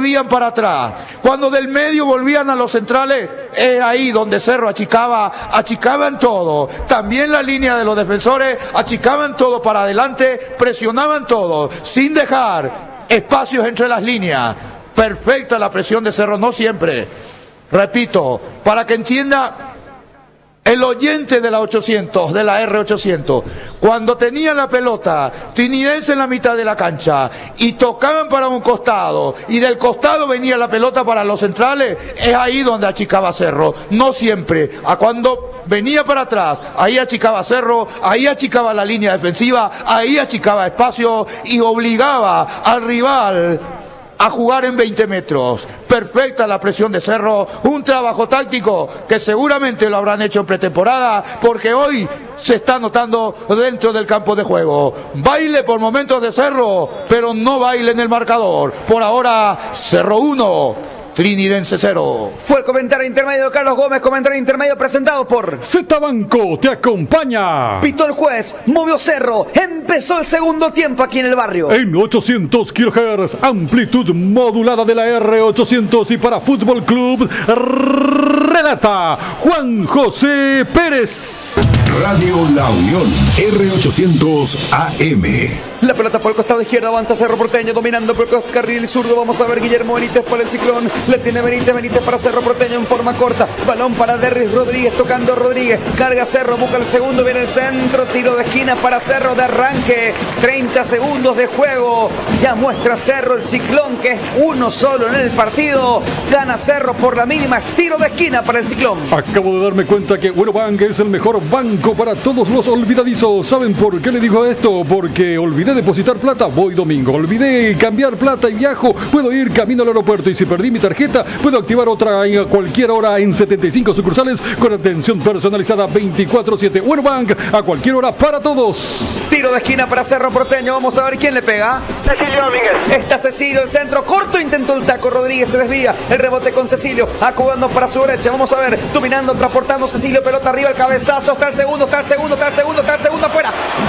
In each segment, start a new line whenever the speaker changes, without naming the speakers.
volvían para atrás. Cuando del medio volvían a los centrales, es ahí donde Cerro achicaban todo. También la línea de los defensores achicaban todo para adelante, presionaban todo, sin dejar espacios entre las líneas. Perfecta la presión de Cerro, no siempre. Repito, para que entienda el oyente de la 800, de la R800, cuando tenían la pelota, Trinidense en la mitad de la cancha, y tocaban para un costado, y del costado venía la pelota para los centrales, es ahí donde achicaba Cerro, no siempre. A cuando venía para atrás, ahí achicaba Cerro, ahí achicaba la línea defensiva, ahí achicaba espacio y obligaba al rival a jugar en 20 metros. Perfecta la presión de Cerro, un trabajo táctico que seguramente lo habrán hecho en pretemporada, porque hoy se está notando dentro del campo de juego. Baile por momentos de Cerro, pero no baile en el marcador. Por ahora, Cerro 1, Trinidense 0.
Fue el comentario intermedio de Carlos Gómez, comentario intermedio presentado por
Z Banco te acompaña.
Pitó el juez, movió Cerro, empezó el segundo tiempo aquí en el barrio.
En 800 kHz, amplitud modulada de la R800 y para Fútbol Club, relata Juan José Pérez.
Radio La Unión, R800 AM.
La pelota por el costado izquierdo, avanza Cerro Porteño, dominando por el carril zurdo. Vamos a ver Guillermo Benítez por el Ciclón. La tiene Benítez para Cerro Porteño en forma corta. Balón para Derris Rodríguez, tocando Rodríguez. Carga Cerro, busca el segundo, viene el centro. Tiro de esquina para Cerro de arranque. 30 segundos de juego. Ya muestra Cerro el Ciclón, que es uno solo en el partido. Gana Cerro por la mínima. Tiro de esquina para el Ciclón.
Acabo de darme cuenta que Bank es el mejor banco para todos los olvidadizos. ¿Saben por qué le digo esto? Porque olvidé depositar plata, voy domingo. Olvidé cambiar plata y viajo, puedo ir camino al aeropuerto. Y si perdí mi tarjeta, puedo activar otra a cualquier hora en 75 sucursales con atención personalizada 24/7. Bank, a cualquier hora para todos.
Tiro de esquina para Cerro Porteño. Vamos a ver quién le pega.
Cecilio Domínguez.
Está Cecilio, el centro corto, intentó el taco. Rodríguez se desvía. El rebote con Cecilio, acudando para su derecha. Vamos a ver, dominando, transportando Cecilio, pelota arriba, el cabezazo. Está el segundo afuera.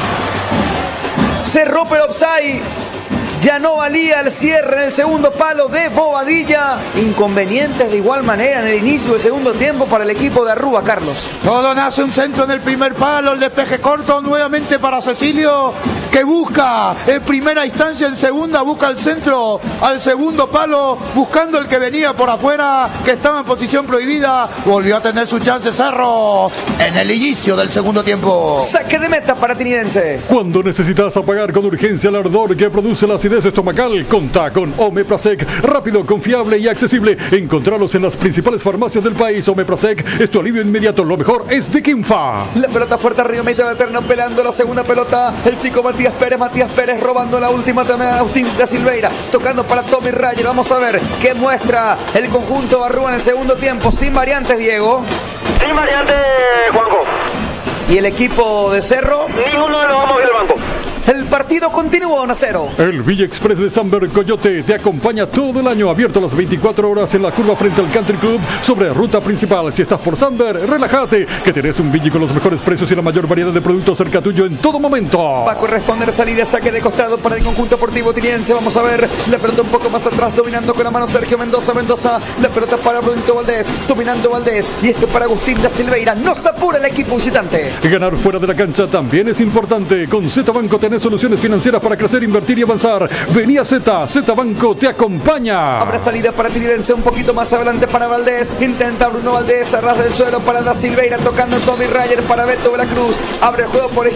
Cerró pero offside. Ya no valía el cierre en el segundo palo de Bobadilla. Inconvenientes de igual manera en el inicio del segundo tiempo para el equipo de Arrúa, Carlos.
Todo nace un centro en el primer palo, el despeje corto nuevamente para Cecilio, que busca en primera instancia, en segunda busca el centro al segundo palo, buscando el que venía por afuera, que estaba en posición prohibida. Volvió a tener su chance Cerro en el inicio del segundo tiempo.
Saque de meta para Trinidense.
Cuando necesitas apagar con urgencia el ardor que produce la acidez estomacal, contá con Omeprazec, rápido, confiable y accesible. Encontralos en las principales farmacias del país. Omeprazec es tu alivio inmediato, lo mejor es de Quinfa.
La pelota fuerte arriba, medio de terreno, pelando la segunda pelota. El chico Matías Pérez robando la última también. Agustín da Silveira, tocando para Tommy Rayer. Vamos a ver qué muestra el conjunto Arrúa en el segundo tiempo. Sin variantes, Diego.
Sin variante, Juanjo.
Y el equipo de Cerro,
Ninguno de los vamos a ir al banco.
el partido continúa 1-0.
El Villa Express de Samber Coyote te acompaña todo el año, abierto a las 24 horas en la curva frente al Country Club sobre ruta principal. Si estás por Samber, relájate, que tenés un Villa con los mejores precios y la mayor variedad de productos cerca tuyo en todo momento.
Va a corresponder salida, saque de costado para el conjunto deportivo trinidense. Vamos a ver, la pelota un poco más atrás, dominando con la mano Sergio Mendoza, la pelota para Brunito Valdés, dominando Valdés, y esto para Agustín da Silveira. No se apura el equipo visitante.
Ganar fuera de la cancha también es importante. Con Z Banco tenés soluciones financieras para crecer, invertir y avanzar. Vení a Z Banco te acompaña.
Habrá salida para Trinidense, un poquito más adelante para Valdés. Intenta Bruno Valdés, a ras del suelo para da Silveira, tocando Tommy Rayer para Beto Veracruz. Abre el juego por